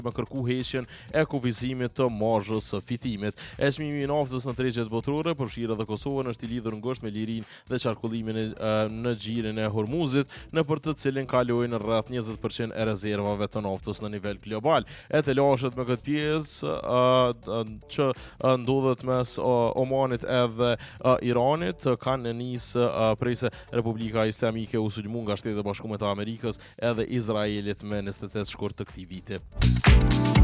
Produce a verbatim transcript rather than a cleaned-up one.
me kërku heqjen e kufizimit të marrës së fitimit. E çmimi i naftës në tregjet botërore, përfshirë edhe Kosovën, është i lidhur ngushtë me lirinë dhe qarkullimin e, në xhirin e Hormuzit, në për të cilin kalojnë rreth njëzet përqind e rezervave të naftës në nivel global. E të lashët me këtë pjesë uh, që uh, ndodhet mes uh, Omanit edhe uh, Iranit, kanë nisë uh, prej se Republika Islamike u sulmu nga Shtetet e Bashkuara të Amerikës edhe Izraelit me njëzet e tetë shkurt të këtij viti.